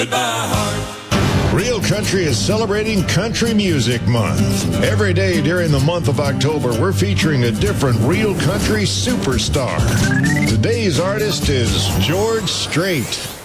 Real Country is celebrating Country Music Month. Every day during the month of October, we're featuring a different Real Country superstar. Today's artist is George Strait.